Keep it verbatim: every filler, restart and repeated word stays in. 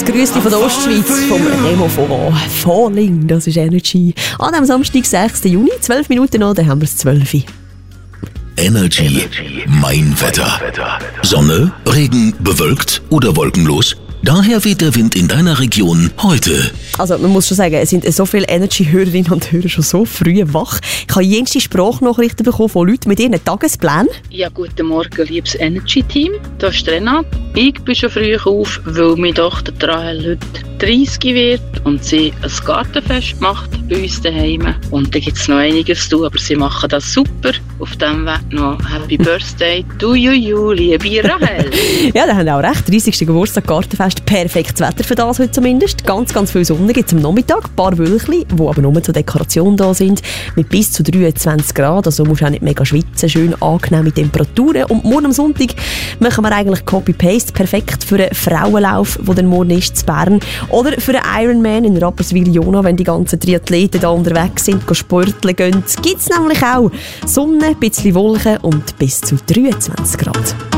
ein Grüßchen von der Ostschweiz, vom Remo von Falling, das ist Energy. An diesem Samstag, sechsten Juni, zwölf Minuten noch, dann haben wir es zwölf. Energy, mein Wetter. Sonne, Regen, bewölkt oder wolkenlos? Daher weht der Wind in deiner Region heute. Also man muss schon sagen, es sind so viele Energy-Hörerinnen und Hörer schon so früh wach. Ich habe jenste Sprachnachrichten bekommen von Leuten mit ihren Tagesplänen. Ja, guten Morgen, liebes Energy-Team. Da ist Renate. Ich bin schon früh auf, weil meine Tochter Rahel heute dreißig wird und sie ein Gartenfest macht bei uns daheim. Und da gibt es noch einiges zu tun, aber sie machen das super. Auf dem Weg noch Happy Birthday to you, you, liebe Rahel. Ja, da haben auch recht. dreißigsten Geburtstag, Gartenfest, perfektes Wetter für das heute zumindest. Ganz, ganz viel Sonne gibt es am Nachmittag, ein paar Wölkchen, die aber nur zur Dekoration da sind, mit bis zu dreiundzwanzig Grad, also musst du auch nicht mega schwitzen, schön angenehme Temperaturen. Und morgen am Sonntag machen wir eigentlich Copy-Paste, perfekt für einen Frauenlauf, der dann morgen ist in Bern, oder für einen Ironman in Rapperswil-Jona, wenn die ganzen Triathleten da unterwegs sind, sporteln gehen. Gibt es nämlich auch Sonne, ein bisschen Wolken und bis zu dreiundzwanzig Grad.